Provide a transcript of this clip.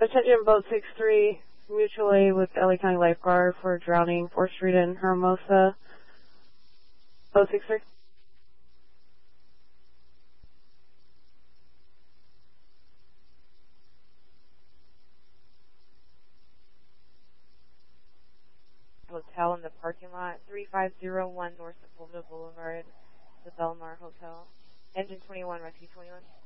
Attention boat 6-3, mutual aid with LA County Lifeguard for drowning 4th Street in Hermosa. Boat 6-3. Hotel in the parking lot, 3501 North Sepulveda Boulevard, the Belmar Hotel. Engine 21, Rescue 21.